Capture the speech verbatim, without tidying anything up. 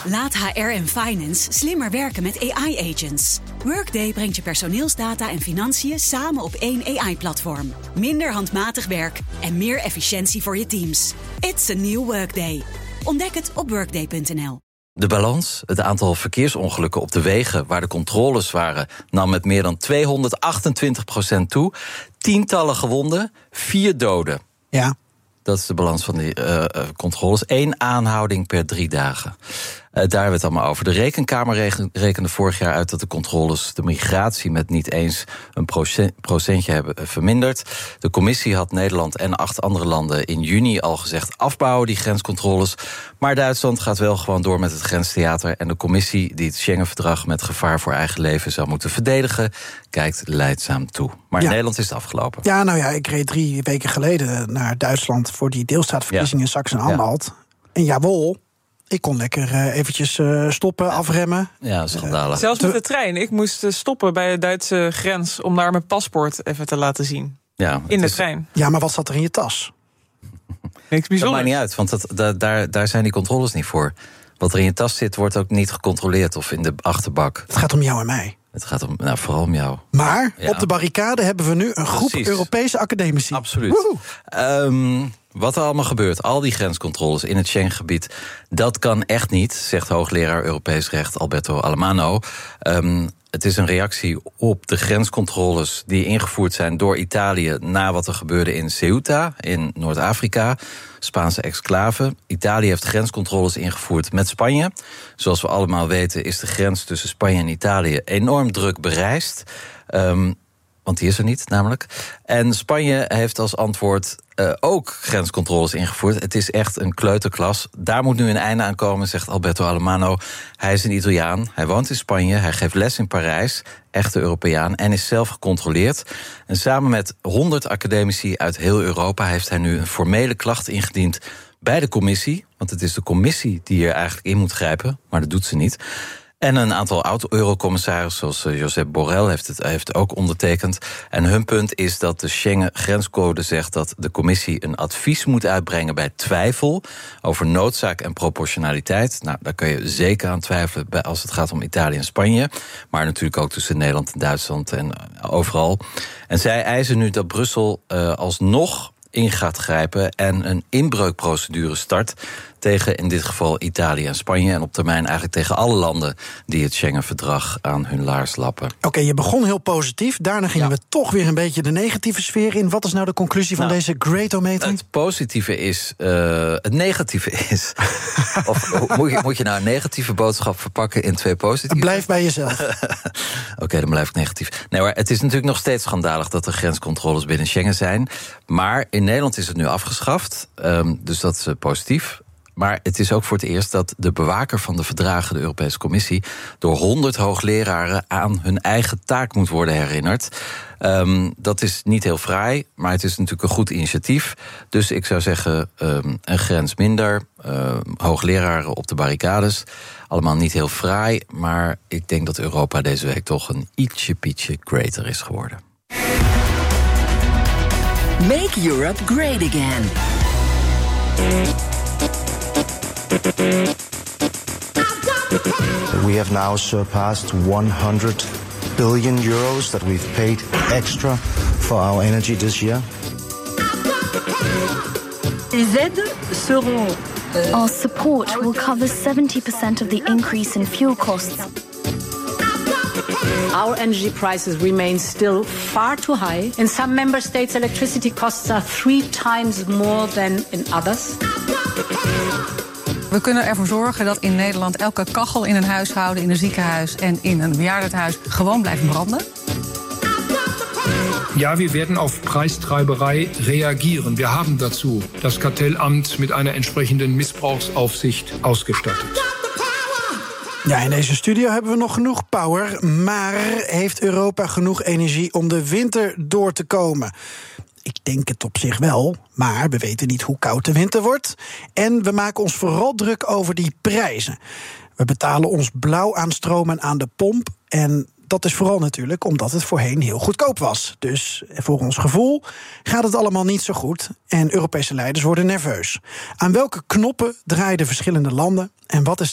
Laat H R en Finance slimmer werken met A I-agents. Workday brengt je personeelsdata en financiën samen op één A I-platform. Minder handmatig werk en meer efficiëntie voor je teams. It's a new Workday. Ontdek het op workday punt n l. De balans, het aantal verkeersongelukken op de wegen waar de controles waren, nam met meer dan tweehonderdachtentwintig procent toe. Tientallen gewonden, vier doden. Ja. Dat is de balans van die uh, controles. Eén aanhouding per drie dagen. Uh, daar hebben we het allemaal over. De Rekenkamer reken, rekende vorig jaar uit dat de controles de migratie met niet eens een procent, procentje hebben verminderd. De commissie had Nederland en acht andere landen in juni al gezegd afbouwen die grenscontroles. Maar Duitsland gaat wel gewoon door met het grenstheater. En de commissie die het Schengen-verdrag met gevaar voor eigen leven zou moeten verdedigen, kijkt lijdzaam toe. Maar in ja. Nederland is het afgelopen. Ja, nou ja, ik reed drie weken geleden naar Duitsland voor die deelstaatverkiezingen ja. in Sachsen-Anhalt. Ja. En jawel, ik kon lekker uh, eventjes uh, stoppen, afremmen. Ja, schandalig. Zelfs met de trein. Ik moest stoppen bij de Duitse grens om daar mijn paspoort even te laten zien. Ja, in de is... trein. Ja, maar wat zat er in je tas? Niks bijzonders. Dat maakt niet uit, want dat, dat, daar, daar zijn die controles niet voor. Wat er in je tas zit, wordt ook niet gecontroleerd of in de achterbak. Het gaat om jou en mij. Het gaat om, nou, vooral om jou. Maar ja. op de barricade hebben we nu een groep Precies. Europese academici. Absoluut. Um, wat er allemaal gebeurt, al die grenscontroles in het Schengengebied, dat kan echt niet, zegt hoogleraar Europees Recht Alberto Alemanno. Um, Het is een reactie op de grenscontroles die ingevoerd zijn door Italië na wat er gebeurde in Ceuta, in Noord-Afrika, Spaanse exclave. Italië heeft grenscontroles ingevoerd met Spanje. Zoals we allemaal weten is de grens tussen Spanje en Italië enorm druk bereisd. Um, want die is er niet, namelijk. En Spanje heeft als antwoord uh, ook grenscontroles ingevoerd. Het is echt een kleuterklas. Daar moet nu een einde aan komen, zegt Alberto Alemanno. Hij is een Italiaan, hij woont in Spanje, hij geeft les in Parijs, echte Europeaan, en is zelf gecontroleerd. En samen met honderd academici uit heel Europa heeft hij nu een formele klacht ingediend bij de commissie. Want het is de commissie die er eigenlijk in moet grijpen, maar dat doet ze niet. En een aantal oud-eurocommissarissen, zoals Josep Borrell, heeft het heeft ook ondertekend. En hun punt is dat de Schengen-grenscode zegt dat de commissie een advies moet uitbrengen bij twijfel over noodzaak en proportionaliteit. Nou, daar kun je zeker aan twijfelen als het gaat om Italië en Spanje. Maar natuurlijk ook tussen Nederland en Duitsland en overal. En zij eisen nu dat Brussel uh, alsnog in gaat grijpen en een inbreukprocedure start tegen in dit geval Italië en Spanje, en op termijn eigenlijk tegen alle landen die het Schengen-verdrag aan hun laars lappen. Oké, okay, je begon heel positief, daarna gingen ja. we toch weer een beetje de negatieve sfeer in. Wat is nou de conclusie van nou, deze Great-O-meter? Het positieve is, uh, het negatieve is, of moet je, moet je nou een negatieve boodschap verpakken in twee positieve? Blijf bij jezelf. Oké, okay, dan blijf ik negatief. Nee, maar het is natuurlijk nog steeds schandalig dat er grenscontroles binnen Schengen zijn. Maar in Nederland is het nu afgeschaft, um, dus dat is uh, positief. Maar het is ook voor het eerst dat de bewaker van de verdragen, de Europese Commissie, door honderd hoogleraren aan hun eigen taak moet worden herinnerd. Um, dat is niet heel fraai, maar het is natuurlijk een goed initiatief. Dus ik zou zeggen, um, een grens minder, uh, hoogleraren op de barricades. Allemaal niet heel fraai, maar ik denk dat Europa deze week toch een ietsje pietje greater is geworden. Make Europe great again. We have now surpassed one hundred billion euros that we've paid extra for our energy this year. Les aides seront Our support will cover seventy percent of the increase in fuel costs. Our energy prices remain still far too high. In some member states, electricity costs are three times more than in others. We kunnen ervoor zorgen dat in Nederland elke kachel in een huishouden, in een ziekenhuis en in een bejaardentehuis gewoon blijft branden. Ja, wir werden auf Preistreiberei reagieren. Wir haben dazu das Kartellamt mit einer entsprechenden Missbrauchsaufsicht ausgestattet. Ja, in deze studio hebben we nog genoeg power, maar heeft Europa genoeg energie om de winter door te komen? Ik denk het op zich wel, maar we weten niet hoe koud de winter wordt. En we maken ons vooral druk over die prijzen. We betalen ons blauw aan stroom en aan de pomp. En dat is vooral natuurlijk omdat het voorheen heel goedkoop was. Dus voor ons gevoel gaat het allemaal niet zo goed. En Europese leiders worden nerveus. Aan welke knoppen draaien de verschillende landen? En wat is